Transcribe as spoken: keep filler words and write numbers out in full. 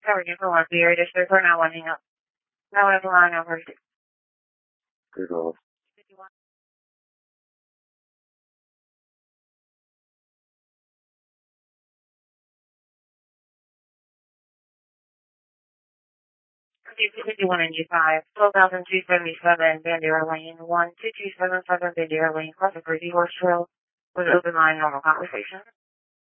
Coverage for one Sierra District. We're now winding up. Now we have the line over. Good off. fifty-one N G five, twelve thousand two seventy-seven, Bandera Lane, one two two seven seven Bandera Lane, cross the Crazy Horse Trail, with open line normal conversation.